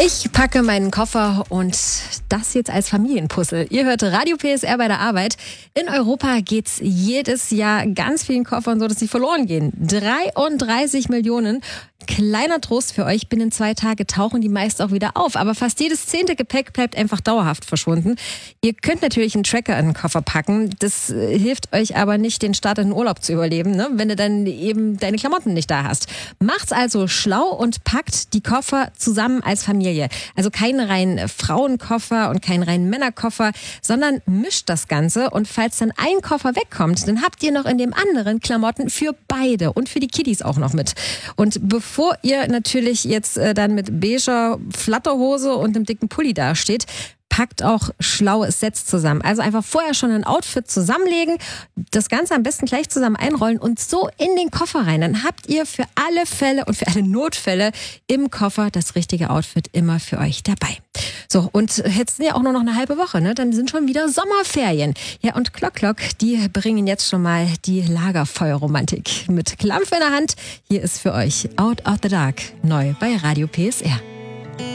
Ich packe meinen Koffer und das jetzt als Familienpuzzle. Ihr hört Radio PSR bei der Arbeit. In Europa geht's jedes Jahr ganz vielen Koffern so, dass sie verloren gehen. 33 Millionen. Kleiner Trost für euch, binnen 2 Tage tauchen die meist auch wieder auf. Aber fast jedes 10. Gepäck bleibt einfach dauerhaft verschwunden. Ihr könnt natürlich einen Tracker in den Koffer packen. Das hilft euch aber nicht, den Start in den Urlaub zu überleben, ne? Wenn du dann eben deine Klamotten nicht da hast. Macht's also schlau und packt die Koffer zusammen als Familie. Also keinen reinen Frauenkoffer und keinen reinen Männerkoffer, sondern mischt das Ganze. Und falls dann ein Koffer wegkommt, dann habt ihr noch in dem anderen Klamotten für beide und für die Kiddies auch noch mit. Und bevor ihr natürlich jetzt dann mit beiger Flatterhose und einem dicken Pulli dasteht, packt auch schlaues Sets zusammen. Also einfach vorher schon ein Outfit zusammenlegen, das Ganze am besten gleich zusammen einrollen und so in den Koffer rein. Dann habt ihr für alle Fälle und für alle Notfälle im Koffer das richtige Outfit immer für euch dabei. So, und jetzt sind ja auch nur noch eine halbe Woche, ne? Dann sind schon wieder Sommerferien. Ja, und Klock, die bringen jetzt schon mal die Lagerfeuerromantik mit Klampf in der Hand. Hier ist für euch Out of the Dark, neu bei Radio PSR.